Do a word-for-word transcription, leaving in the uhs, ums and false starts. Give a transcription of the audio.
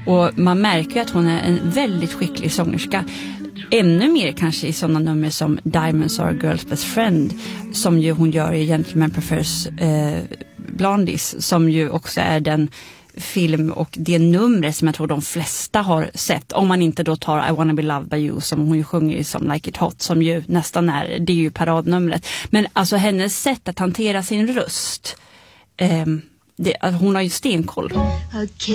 Och man märker ju att hon är en väldigt skicklig sångerska. Ännu mer kanske i sådana nummer som Diamonds Are a Girl's Best Friend, som ju hon gör i Gentleman Prefers eh, Blondies, som ju också är den film och det numret som jag tror de flesta har sett, om man inte då tar I Wanna Be Loved By You, som hon ju sjunger i som Like It Hot, som ju nästan är, det är ju paradnumret. Men alltså hennes sätt att hantera sin röst, eh, det, hon har ju stenkoll.